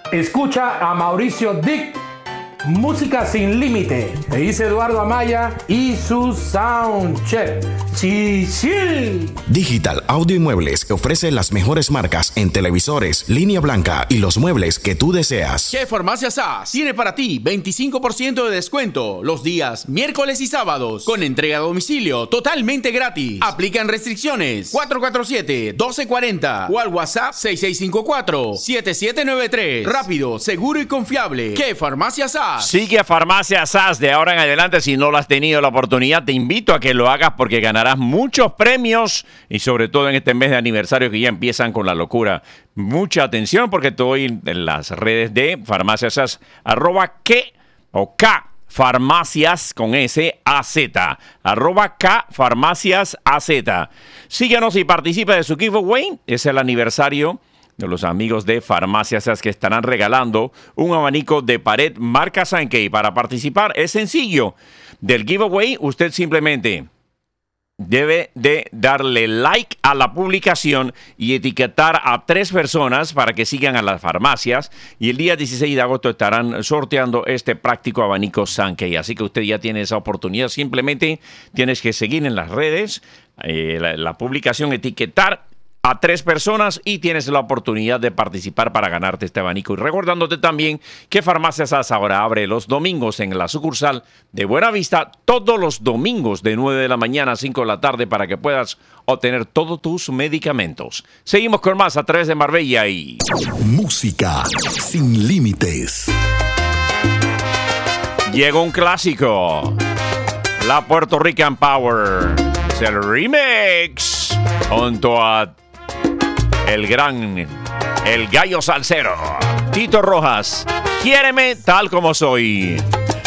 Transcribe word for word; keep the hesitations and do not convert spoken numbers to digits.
Escucha a Mauricio Dick, Música Sin Límite. Le dice Eduardo Amaya y su Soundcheck. ¡Chichi! Digital Audio y Muebles que ofrece las mejores marcas en televisores, línea blanca y los muebles que tú deseas. ¿Qué Farmacia Sass tiene para ti veinticinco por ciento de descuento los días miércoles y sábados con entrega a domicilio totalmente gratis? Aplican restricciones. cuatro cuatro siete, uno dos cuatro cero o al WhatsApp seis seis cinco cuatro, siete siete nueve tres. Rápido, seguro y confiable. ¿Qué Farmacia Sass? Sigue a Farmacia Sass de ahora en adelante. Si no lo has tenido la oportunidad, te invito a que lo hagas porque ganarás muchos premios y sobre todo en este mes de aniversario que ya empiezan con la locura. Mucha atención porque estoy en las redes de Farmacia Sass, arroba que o K Farmacias con S A Z, arroba K Farmacias A Z. Síguenos y participa de su giveaway. Es el aniversario de los amigos de Farmacia Sass que estarán regalando un abanico de pared marca Sankey. Para participar es sencillo. Del giveaway usted simplemente debe de darle like a la publicación y etiquetar a tres personas para que sigan a las farmacias. Y el día dieciséis de agosto estarán sorteando este práctico abanico Sankey. Así que usted ya tiene esa oportunidad. Simplemente tienes que seguir en las redes, eh, la, la publicación, etiquetar a tres personas y tienes la oportunidad de participar para ganarte este abanico. Y recordándote también que Farmacia Sass ahora abre los domingos en la sucursal de Buenavista, todos los domingos de nueve de la mañana a cinco de la tarde para que puedas obtener todos tus medicamentos. Seguimos con más a través de Marbella y Música Sin Límites. Llega un clásico, la Puerto Rican Power. Es el remix junto a el gran, el gallo salsero, Tito Rojas. Quiéreme tal como soy.